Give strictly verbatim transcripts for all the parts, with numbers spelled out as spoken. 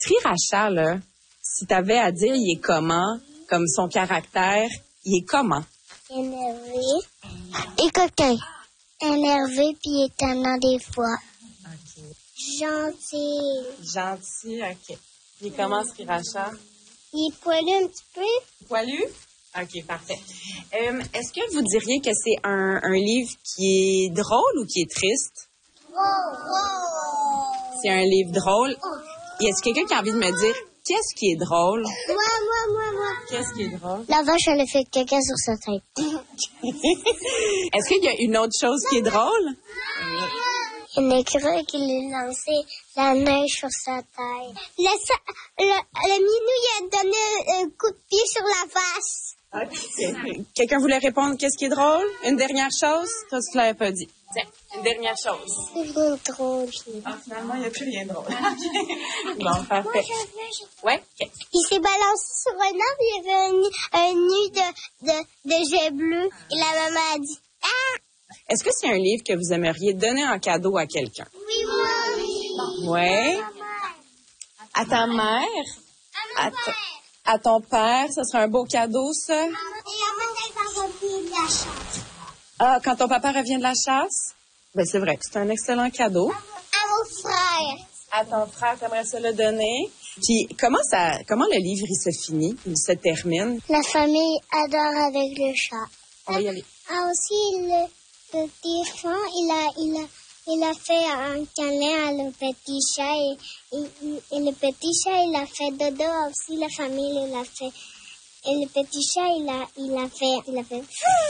Sriracha, là, si t'avais à dire, il est comment, comme son caractère, il est comment? Énervé et coquin. Énervé puis étonnant des fois. OK. Gentil. Gentil, OK. Il est comment, Sriracha? Il est poilu un petit peu. Poilu? OK, parfait. Euh, est-ce que vous diriez que c'est un, un livre qui est drôle ou qui est triste? Oh, oh. C'est un livre drôle. Y a-t-il quelqu'un qui a envie de me dire qu'est-ce qui est drôle? Moi, moi, moi, moi. Qu'est-ce qui est drôle? La vache, elle a fait caca sur sa tête. Est-ce qu'il y a une autre chose qui est drôle? Un écureuil qui lui a lancé la neige sur sa tête. Le, le, le minou, il a donné un coup de pied sur la face. Okay. Quelqu'un voulait répondre qu'est-ce qui est drôle? Une dernière chose? Toi, tu ne l'avais pas dit. Tiens, une dernière chose. C'est vraiment drôle. Ah, finalement, il n'y a plus rien de drôle. Bon, parfait. Ouais? Okay. Il s'est balancé sur un arbre, il y avait un, un nid de, de, de jet bleu. Et la maman a dit « Ah! » Est-ce que c'est un livre que vous aimeriez donner en cadeau à quelqu'un? Oui, moi, oui. Ouais. À ta mère? À, t- à ton père? Ça serait un beau cadeau, ça? Et la revient de la chasse. Ah, quand ton papa revient de la chasse? Ben, c'est vrai que c'est un excellent cadeau. À mon frère. À ton frère, t'aimerais ça le donner? Puis, comment ça, comment le livre, il se finit? Il se termine? La famille adore avec le chat. On va y aller. Ah, aussi, le petit enfant, il a, il a, il a fait un câlin à le petit chat et, et, et le petit chat, il a fait dodo aussi, la famille, il a fait. Et le petit chat, il a, il a fait, il a fait.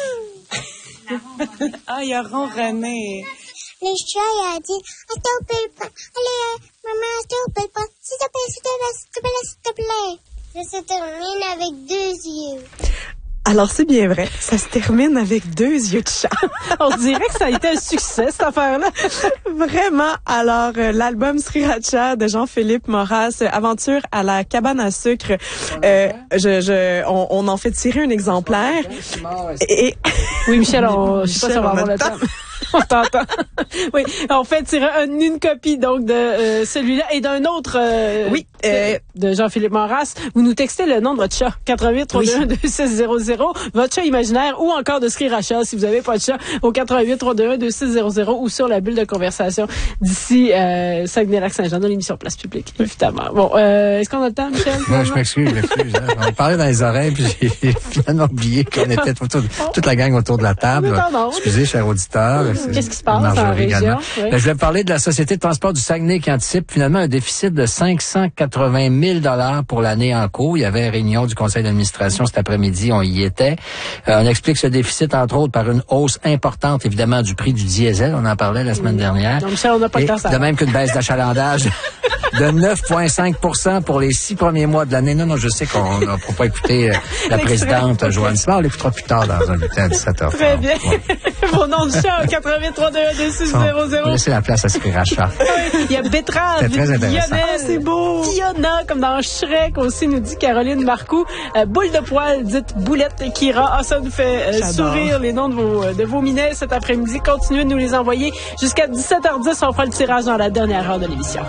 Ah, il a ronronné. Le chat, il a dit, s'il te plaît pas, allez, maman, s'il te plaît pas, s'il te plaît, s'il te plaît, s'il te plaît, s'il te plaît. Ça se termine avec deux yeux. Alors, c'est bien vrai. Ça se termine avec deux yeux de chat. On dirait que ça a été un succès, cette affaire-là. Vraiment. Alors, euh, l'album Sriracha de Jean-Philippe Maurras, euh, Aventure à la cabane à sucre, euh, je, je, on, on en fait tirer un exemplaire. Et, oui, Michel, on, je sais pas si on va avoir le temps. On t'entend. Oui, on fait tirer un, une copie donc de euh, celui-là et d'un autre euh, oui, euh, de Jean-Philippe Maurras. Vous nous textez le nom de votre chat, quatre-vingt-huit trois deux un deux six zéro zéro, votre chat imaginaire ou encore de Sriracha si vous avez pas de chat au quatre-vingt-huit trois deux un deux six zéro zéro ou sur la bulle de conversation d'ici euh, Saguenay-Lac-Saint-Jean dans l'émission Place Publique, évidemment. Bon, euh, est-ce qu'on a le temps, Michel? Non, je m'excuse, je m'excuse. Hein. On parlait dans les oreilles puis j'ai finalement oublié qu'on était autour, toute la gang autour de la table. Excusez, chers auditeurs. Qu'est-ce qui se passe dans la région? Oui. Ben, je vais parler de la Société de transport du Saguenay qui anticipe finalement un déficit de cinq cent quatre-vingt mille dollars pour l'année en cours. Il y avait réunion du conseil d'administration cet après-midi, on y était. Euh, on explique ce déficit, entre autres, par une hausse importante, évidemment, du prix du diesel. On en parlait la semaine dernière. Non, Michel, on n'a pas Et le temps, ça. De même qu'une baisse d'achalandage de neuf virgule cinq pour cent pour les six premiers mois de l'année. Non, non, je sais qu'on ne pourra pas écouter euh, la présidente Joanne Simard. On l'écoutera plus tard dans un bulletin à dix-sept heures. Très bien. Ouais. Vos noms de chat, quatre-vingt-huit trois deux un deux six zéro zéro. On va laisser la place à Sriracha. Il y a Betterave, Lionel, c'est beau. Fiona, comme dans Shrek aussi, nous dit Caroline Marcoux. Euh, boule de poil, dite Boulette Kira. Ah, ça nous fait euh, sourire les noms de vos, de vos minets cet après-midi. Continuez de nous les envoyer. Jusqu'à dix-sept heures dix, on fera le tirage dans la dernière heure de l'émission.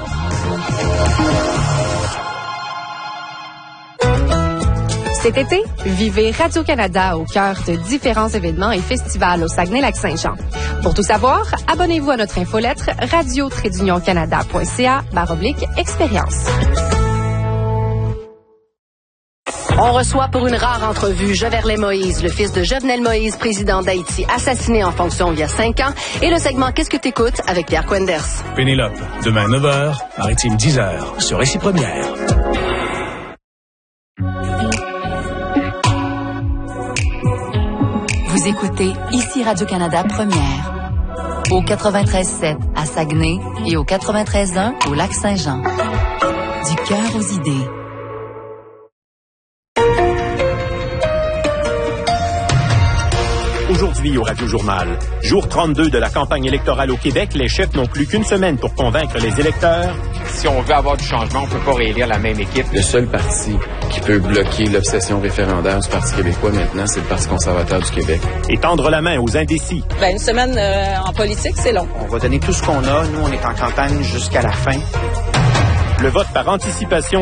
Cet été, vivez Radio-Canada au cœur de différents événements et festivals au Saguenay-Lac-Saint-Jean. Pour tout savoir, abonnez-vous à notre infolettre radio tiret canada point c a barre oblique expérience. On reçoit pour une rare entrevue Joverley Moïse, le fils de Jovenel Moïse, président d'Haïti, assassiné en fonction il y a cinq ans, et le segment Qu'est-ce que t'écoutes avec Pierre Quenders. Pénélope, demain neuf heures, Maritime dix heures, sur Récit Première. Vous écoutez ici Radio-Canada Première, au quatre-vingt-treize sept à Saguenay et au quatre-vingt-treize un au Lac-Saint-Jean. Du cœur aux idées. Aujourd'hui au Radio-Journal, jour trente-deux de la campagne électorale au Québec, les chefs n'ont plus qu'une semaine pour convaincre les électeurs. Si on veut avoir du changement, on ne peut pas réélire la même équipe. Le seul parti qui peut bloquer l'obsession référendaire du Parti québécois maintenant, c'est le Parti conservateur du Québec. Et tendre la main aux indécis. Ben, une semaine euh, en politique, c'est long. On va donner tout ce qu'on a. Nous, on est en campagne jusqu'à la fin. Le vote par anticipation